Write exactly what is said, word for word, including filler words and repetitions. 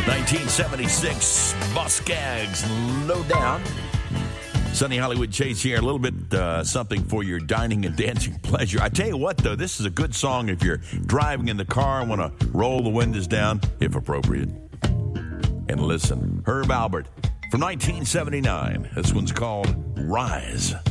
nineteen seventy-six, Muskags, Low Down. Sunny Hollywood Chase here. A little bit uh, something for your dining and dancing pleasure. I tell you what, though, this is a good song if you're driving in the car and want to roll the windows down, if appropriate. And listen, Herb Alpert from nineteen seventy-nine. This one's called Rise.